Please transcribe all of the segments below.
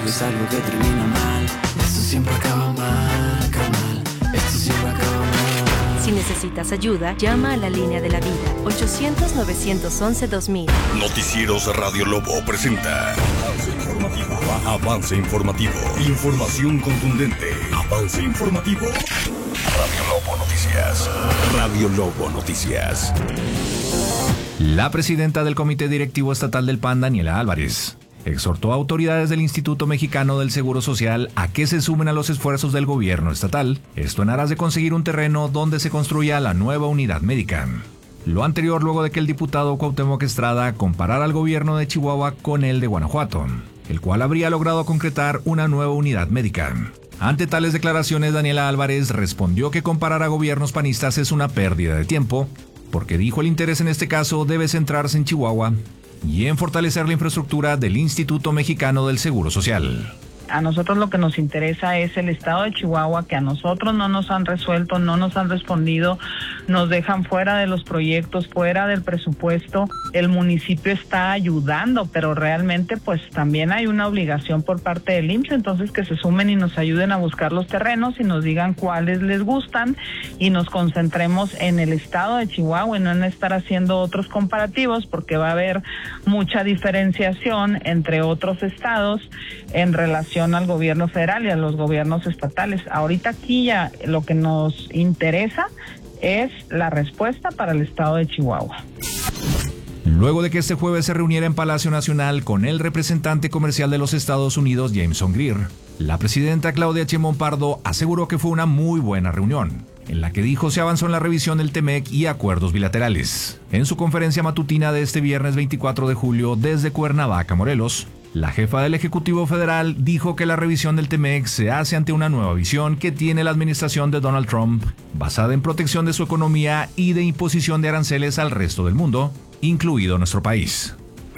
es algo que termina mal. Esto siempre acaba mal, carnal. Esto siempre acaba mal. Si necesitas ayuda, llama a la línea de la vida, 800-911-2000. Noticieros Radio Lobo presenta Avance Informativo. Información contundente. Avance Informativo. Radio Lobo Noticias. Radio Lobo Noticias. La presidenta del Comité Directivo Estatal del PAN, Daniela Álvarez, exhortó a autoridades del Instituto Mexicano del Seguro Social a que se sumen a los esfuerzos del gobierno estatal, esto en aras de conseguir un terreno donde se construya la nueva unidad médica. Lo anterior luego de que el diputado Cuauhtémoc Estrada comparara al gobierno de Chihuahua con el de Guanajuato, el cual habría logrado concretar una nueva unidad médica. Ante tales declaraciones, Daniela Álvarez respondió que comparar a gobiernos panistas es una pérdida de tiempo, porque dijo el interés en este caso debe centrarse en Chihuahua y en fortalecer la infraestructura del Instituto Mexicano del Seguro Social. A nosotros lo que nos interesa es el estado de Chihuahua, que a nosotros no nos han resuelto, no nos han respondido, nos dejan fuera de los proyectos, fuera del presupuesto. El municipio está ayudando, pero realmente pues también hay una obligación por parte del IMSS, entonces que se sumen y nos ayuden a buscar los terrenos y nos digan cuáles les gustan y nos concentremos en el estado de Chihuahua y no en estar haciendo otros comparativos, porque va a haber mucha diferenciación entre otros estados en relación al gobierno federal y a los gobiernos estatales. Ahorita aquí ya lo que nos interesa es la respuesta para el estado de Chihuahua. Luego de que este jueves se reuniera en Palacio Nacional con el representante comercial de los Estados Unidos, Jameson Greer, la presidenta Claudia Sheinbaum Pardo aseguró que fue una muy buena reunión, en la que dijo se avanzó en la revisión del TEMEC y acuerdos bilaterales. En su conferencia matutina de este viernes 24 de julio desde Cuernavaca, Morelos, la jefa del Ejecutivo Federal dijo que la revisión del TEMEC se hace ante una nueva visión que tiene la administración de Donald Trump, basada en protección de su economía y de imposición de aranceles al resto del mundo, incluido nuestro país.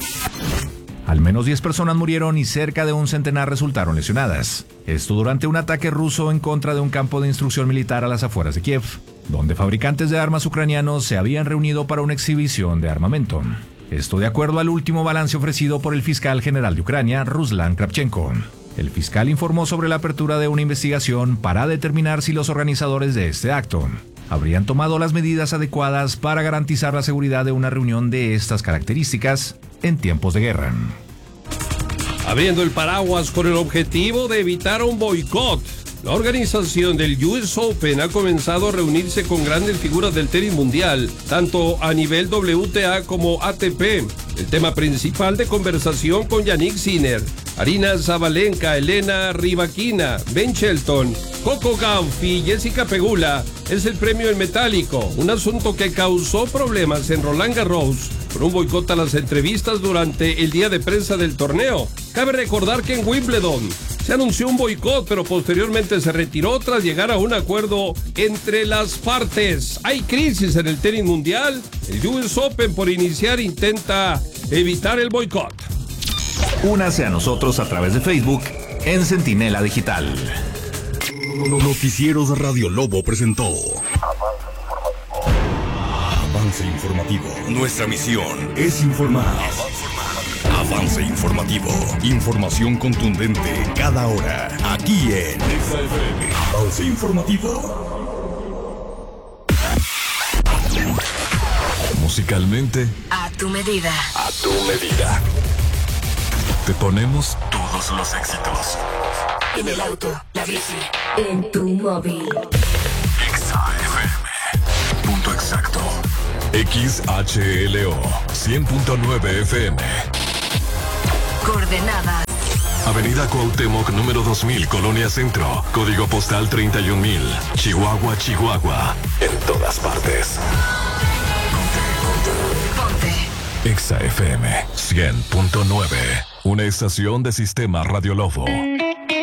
Al menos 10 personas murieron y cerca de un centenar resultaron lesionadas. Esto durante un ataque ruso en contra de un campo de instrucción militar a las afueras de Kiev, donde fabricantes de armas ucranianos se habían reunido para una exhibición de armamento. Esto de acuerdo al último balance ofrecido por el fiscal general de Ucrania, Ruslan Kravchenko. El fiscal informó sobre la apertura de una investigación para determinar si los organizadores de este acto habrían tomado las medidas adecuadas para garantizar la seguridad de una reunión de estas características en tiempos de guerra. Abriendo el paraguas con el objetivo de evitar un boicot, la organización del US Open ha comenzado a reunirse con grandes figuras del tenis mundial, tanto a nivel WTA como ATP. El tema principal de conversación con Jannik Sinner, Aryna Sabalenka, Elena Rybakina, Ben Shelton, Coco Gauff y Jessica Pegula es el premio en metálico, un asunto que causó problemas en Roland Garros por un boicot a las entrevistas durante el día de prensa del torneo. Cabe recordar que en Wimbledon se anunció un boicot, pero posteriormente se retiró tras llegar a un acuerdo entre las partes. Hay crisis en el tenis mundial. El US Open por iniciar intenta evitar el boicot. Únase a nosotros a través de Facebook en Centinela Digital. Noticieros Radio Lobo presentó Avance Informativo. Nuestra misión es informar. Avance Informativo. Información contundente cada hora. Aquí en Avance Informativo. Musicalmente, A tu medida. a tu medida. Te ponemos todos los éxitos. En el auto, la bici, en tu móvil. XAFM. Punto exacto. XHLO 100.9 FM. Coordenadas. Avenida Cuauhtémoc, número 2000, Colonia Centro. Código postal 31000. Chihuahua, Chihuahua. En todas partes. Ponte. XAFM 100.9. Una estación de Sistema Radio Lobo.